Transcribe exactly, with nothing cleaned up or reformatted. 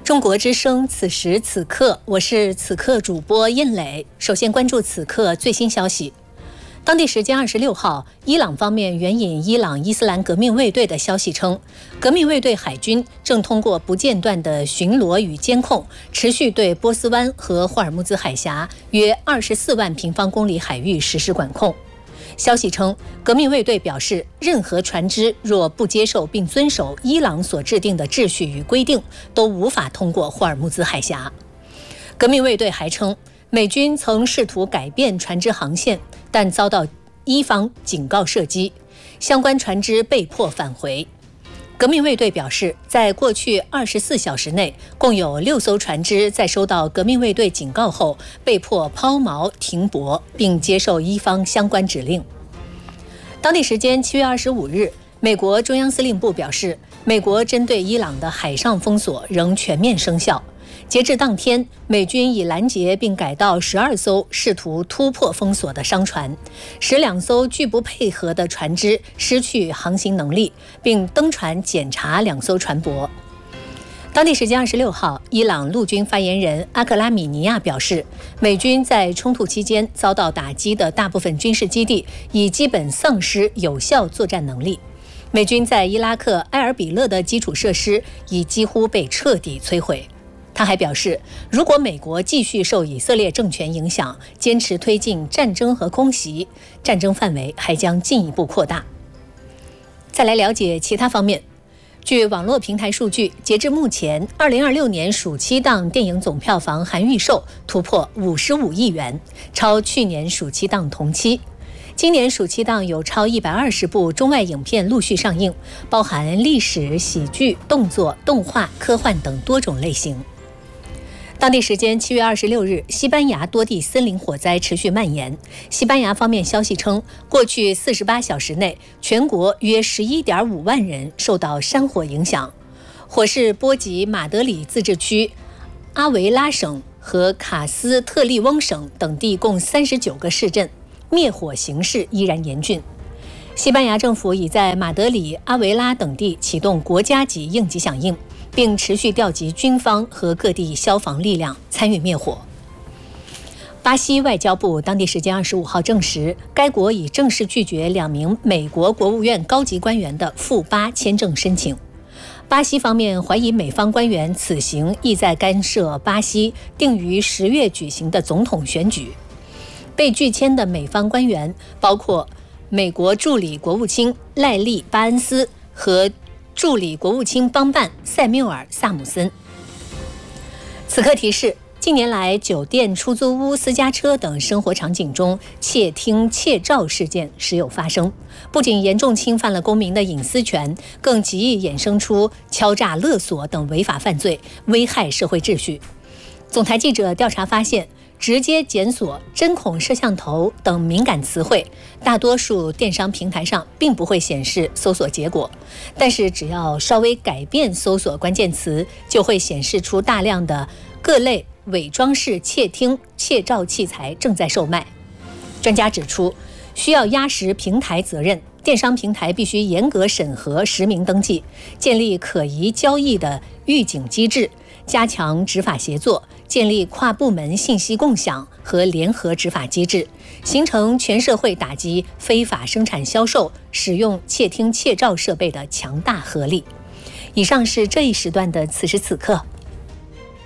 中国之声，此时此刻，我是此刻主播印磊。首先关注此刻最新消息。当地时间二十六号，伊朗方面援引伊朗伊斯兰革命卫队的消息称，革命卫队海军正通过不间断的巡逻与监控，持续对波斯湾和霍尔木兹海峡约二十四万平方公里海域实施管控。消息称，革命卫队表示，任何船只若不接受并遵守伊朗所制定的秩序与规定，都无法通过霍尔木兹海峡。革命卫队还称，美军曾试图改变船只航线，但遭到伊方警告射击，相关船只被迫返回。革命卫队表示，在过去二十四小时内，共有六艘船只在收到革命卫队警告后被迫抛锚停泊，并接受伊方相关指令。当地时间七月二十五日，美国中央司令部表示，美国针对伊朗的海上封锁仍全面生效。截至当天，美军已拦截并改道十二艘试图突破封锁的商船，使两艘拒不配合的船只失去航行能力，并登船检查两艘船舶。当地时间二十六号，伊朗陆军发言人阿克拉米尼亚表示，美军在冲突期间遭到打击的大部分军事基地已基本丧失有效作战能力。美军在伊拉克埃尔比勒的基础设施已几乎被彻底摧毁。他还表示，如果美国继续受以色列政权影响，坚持推进战争和空袭，战争范围还将进一步扩大。再来了解其他方面。据网络平台数据，截至目前，二零二六年暑期档电影总票房含预售突破五十五亿元，超去年暑期档同期。今年暑期档有超一百二十部中外影片陆续上映，包含历史、喜剧、动作、动画、科幻等多种类型。当地时间七月二十六日，西班牙多地森林火灾持续蔓延。西班牙方面消息称，过去四十八小时内，全国约十一点五万人受到山火影响。火势波及马德里自治区、阿维拉省和卡斯特利翁省等地共三十九个市镇，灭火形势依然严峻。西班牙政府已在马德里、阿维拉等地启动国家级应急响应，并持续调集军方和各地消防力量参与灭火。巴西外交部当地时间二十五号证实，该国已正式拒绝两名美国国务院高级官员的赴巴签证申请。巴西方面怀疑美方官员此行意在干涉巴西定于十月举行的总统选举。被拒签的美方官员包括美国助理国务卿赖利·巴恩斯和助理国务卿帮办塞缪尔·萨姆森。此刻提示，近年来酒店、出租屋、私家车等生活场景中窃听、窃照事件时有发生，不仅严重侵犯了公民的隐私权，更极易衍生出敲诈勒索等违法犯罪，危害社会秩序。总台记者调查发现，直接检索、针孔摄像头等敏感词汇，大多数电商平台上并不会显示搜索结果，但是只要稍微改变搜索关键词，就会显示出大量的各类伪装式窃听、窃照器材正在售卖。专家指出，需要压实平台责任，电商平台必须严格审核实名登记，建立可疑交易的预警机制，加强执法协作，建立跨部门信息共享和联合执法机制，形成全社会打击非法生产销售、使用窃听窃照设备的强大合力。以上是这一时段的此时此刻。